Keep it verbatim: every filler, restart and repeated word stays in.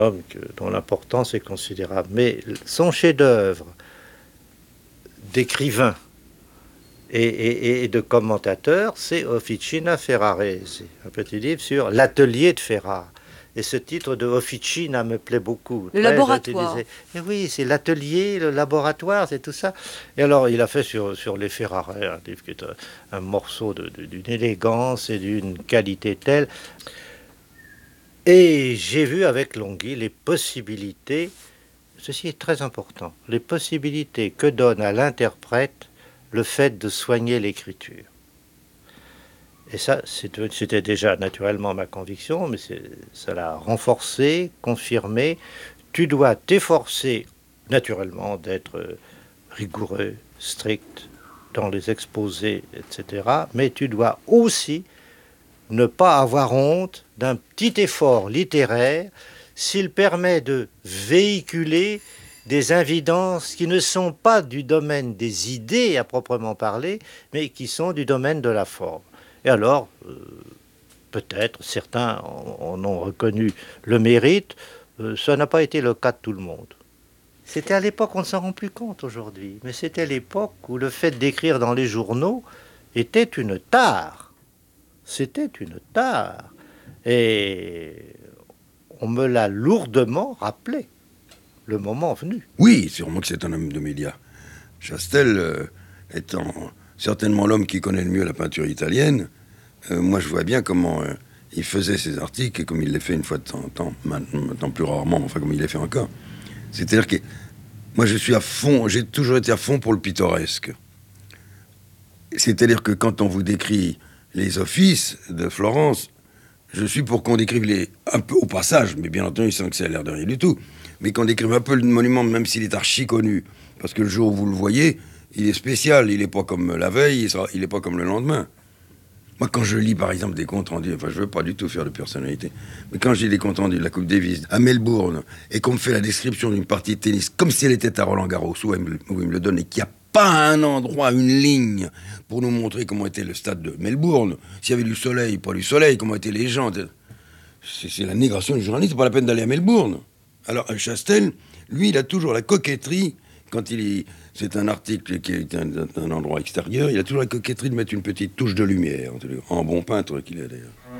Homme que, dont l'importance est considérable. Mais son chef-d'œuvre d'écrivain et, et, et de commentateur, c'est Officina Ferrarese, un petit livre sur l'atelier de Ferrare. Et ce titre de Officina me plaît beaucoup. Le laboratoire. Et oui, c'est l'atelier, le laboratoire, c'est tout ça. Et alors, il a fait sur, sur les Ferrare, un livre qui est un, un morceau de, de, d'une élégance et d'une qualité telle. Et j'ai vu avec Longhi les possibilités, ceci est très important, les possibilités que donne à l'interprète le fait de soigner l'écriture. Et ça, c'était déjà naturellement ma conviction, mais ça l'a renforcé, confirmé. Tu dois t'efforcer naturellement d'être rigoureux, strict dans les exposés, et cetera. Mais tu dois aussi ne pas avoir honte d'un petit effort littéraire s'il permet de véhiculer des évidences qui ne sont pas du domaine des idées à proprement parler, mais qui sont du domaine de la forme. Et alors, euh, peut-être, certains en ont reconnu le mérite, euh, ça n'a pas été le cas de tout le monde. C'était à l'époque, on ne s'en rend plus compte aujourd'hui, mais c'était l'époque où le fait d'écrire dans les journaux était une tare. C'était une tare. Et on me l'a lourdement rappelé, le moment venu. Oui, sûrement que c'est un homme de médias. Chastel euh, étant certainement l'homme qui connaît le mieux la peinture italienne, euh, moi je vois bien comment euh, il faisait ses articles, et comme il les fait une fois de temps en temps, maintenant plus rarement, enfin comme il les fait encore. C'est-à-dire que moi je suis à fond, j'ai toujours été à fond pour le pittoresque. C'est-à-dire que quand on vous décrit les offices de Florence, je suis pour qu'on décrive les un peu au passage, mais bien entendu sans que ça ait l'air de rien du tout, mais qu'on décrive un peu le monument, même s'il est archi connu, parce que le jour où vous le voyez, il est spécial, il n'est pas comme la veille, il n'est pas comme le lendemain. Moi, quand je lis, par exemple, des comptes rendus, enfin, je veux pas du tout faire de personnalité, mais quand je lis des comptes rendus de la Coupe Davis à Melbourne, et qu'on me fait la description d'une partie de tennis, comme si elle était à Roland-Garros, où il me le donne, et qu'il n'y a pas un endroit, une ligne, pour nous montrer comment était le stade de Melbourne, s'il y avait du soleil, pas du soleil, comment étaient les gens. C'est, c'est la négation du journaliste, c'est pas la peine d'aller à Melbourne. Alors, Chastel, lui, il a toujours la coquetterie, quand il est, c'est un article qui est un, un endroit extérieur, il a toujours la coquetterie de mettre une petite touche de lumière, en bon peintre qu'il est d'ailleurs.